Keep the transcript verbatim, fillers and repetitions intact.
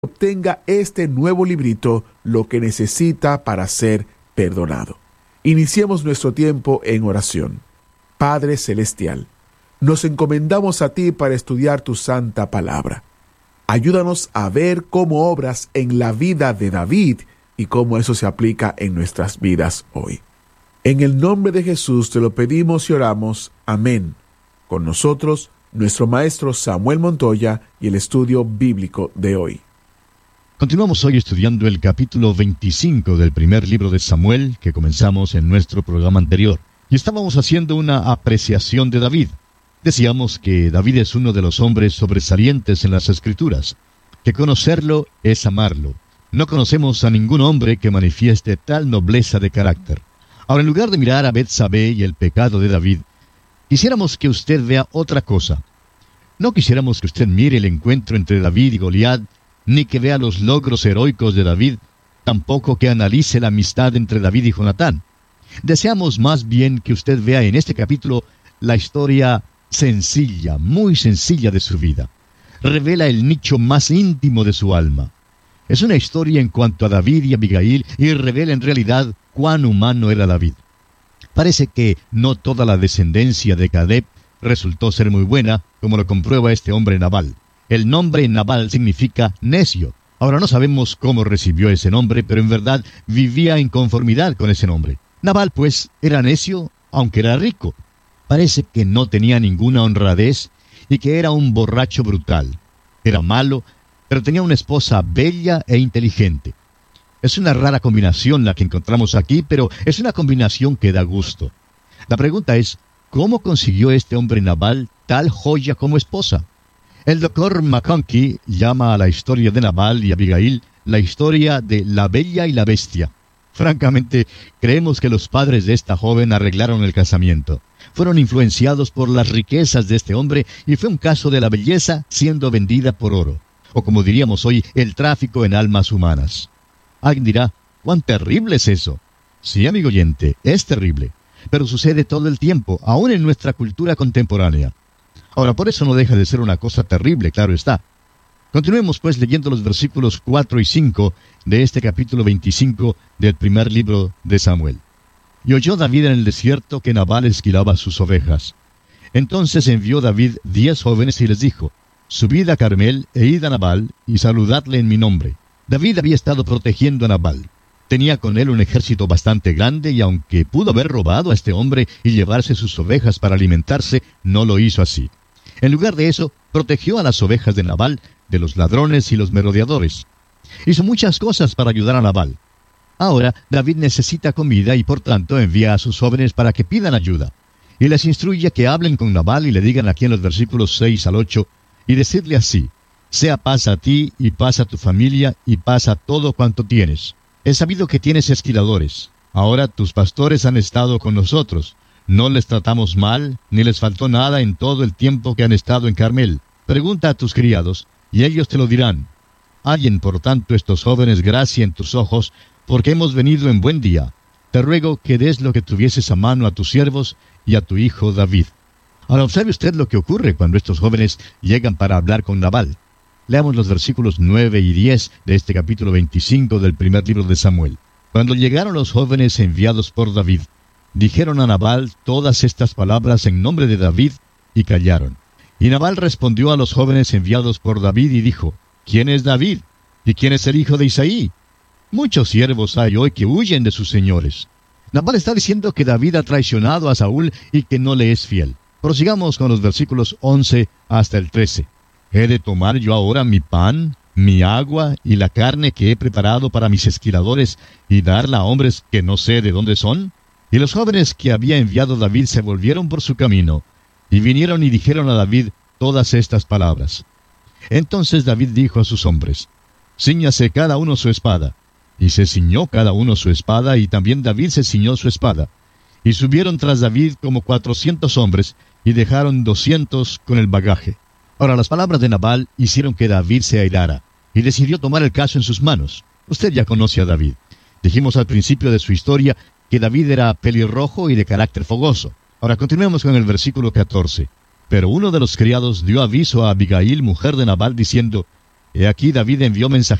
obtenga este nuevo librito lo que necesita para ser perdonado. Iniciemos nuestro tiempo en oración. Padre Celestial, nos encomendamos a ti para estudiar tu santa palabra. Ayúdanos a ver cómo obras en la vida de David y cómo eso se aplica en nuestras vidas hoy. En el nombre de Jesús te lo pedimos y oramos. Amén. Con nosotros, nuestro maestro Samuel Montoya y el estudio bíblico de hoy. Continuamos hoy estudiando el capítulo veinticinco del primer libro de Samuel que comenzamos en nuestro programa anterior. Y estábamos haciendo una apreciación de David. Decíamos que David es uno de los hombres sobresalientes en las Escrituras, que conocerlo es amarlo. No conocemos a ningún hombre que manifieste tal nobleza de carácter. Ahora, en lugar de mirar a Betsabé y el pecado de David, quisiéramos que usted vea otra cosa. No quisiéramos que usted mire el encuentro entre David y Goliat, ni que vea los logros heroicos de David, tampoco que analice la amistad entre David y Jonatán. Deseamos más bien que usted vea en este capítulo la historia sencilla, muy sencilla de su vida. Revela el nicho más íntimo de su alma. Es una historia en cuanto a David y Abigail y revela en realidad cuán humano era David. Parece que no toda la descendencia de Caleb resultó ser muy buena, como lo comprueba este hombre Nabal. El nombre Nabal significa necio. Ahora no sabemos cómo recibió ese nombre, pero en verdad vivía en conformidad con ese nombre. Nabal, pues, era necio, aunque era rico. Parece que no tenía ninguna honradez y que era un borracho brutal. Era malo, pero tenía una esposa bella e inteligente. Es una rara combinación la que encontramos aquí, pero es una combinación que da gusto. La pregunta es, ¿cómo consiguió este hombre Nabal tal joya como esposa? El doctor McConkie llama a la historia de Nabal y Abigail la historia de la bella y la bestia. Francamente, creemos que los padres de esta joven arreglaron el casamiento. Fueron influenciados por las riquezas de este hombre y fue un caso de la belleza siendo vendida por oro. O como diríamos hoy, el tráfico en almas humanas. Alguien dirá, ¿cuán terrible es eso? Sí, amigo oyente, es terrible. Pero sucede todo el tiempo, aún en nuestra cultura contemporánea. Ahora, por eso no deja de ser una cosa terrible, claro está. Continuemos pues leyendo los versículos cuatro y cinco de este capítulo veinticinco del primer libro de Samuel. Y oyó David en el desierto que Nabal esquilaba sus ovejas. Entonces envió David diez jóvenes y les dijo, subid a Carmel e id a Nabal y saludadle en mi nombre. David había estado protegiendo a Nabal. Tenía con él un ejército bastante grande y aunque pudo haber robado a este hombre y llevarse sus ovejas para alimentarse, no lo hizo así. En lugar de eso, protegió a las ovejas de Nabal de los ladrones y los merodeadores. Hizo muchas cosas para ayudar a Nabal. Ahora, David necesita comida y por tanto envía a sus jóvenes para que pidan ayuda. Y les instruye que hablen con Nabal y le digan aquí en los versículos seis al ocho, y decirle así, sea paz a ti y paz a tu familia y paz a todo cuanto tienes. He sabido que tienes esquiladores. Ahora tus pastores han estado con nosotros. No les tratamos mal, ni les faltó nada en todo el tiempo que han estado en Carmel. Pregunta a tus criados, y ellos te lo dirán. Hallen, por tanto, estos jóvenes gracia en tus ojos, porque hemos venido en buen día. Te ruego que des lo que tuvieses a mano a tus siervos y a tu hijo David. Ahora observe usted lo que ocurre cuando estos jóvenes llegan para hablar con Nabal. Leamos los versículos nueve y diez de este capítulo veinticinco del primer libro de Samuel. Cuando llegaron los jóvenes enviados por David, dijeron a Nabal todas estas palabras en nombre de David, y callaron. Y Nabal respondió a los jóvenes enviados por David y dijo, ¿quién es David? ¿Y quién es el hijo de Isaí? Muchos siervos hay hoy que huyen de sus señores. Nabal está diciendo que David ha traicionado a Saúl y que no le es fiel. Prosigamos con los versículos once hasta el trece. ¿He de tomar yo ahora mi pan, mi agua y la carne que he preparado para mis esquiladores y darla a hombres que no sé de dónde son? Y los jóvenes que había enviado David se volvieron por su camino, y vinieron y dijeron a David todas estas palabras. Entonces David dijo a sus hombres, cíñase cada uno su espada. Y se ciñó cada uno su espada, y también David se ciñó su espada. Y subieron tras David como cuatrocientos hombres, y dejaron doscientos con el bagaje. Ahora las palabras de Nabal hicieron que David se airara, y decidió tomar el caso en sus manos. Usted ya conoce a David. Dijimos al principio de su historia que David era pelirrojo y de carácter fogoso. Ahora continuemos con el versículo catorce. Pero uno de los criados dio aviso a Abigail, mujer de Nabal, diciendo, He aquí David envió mensajeros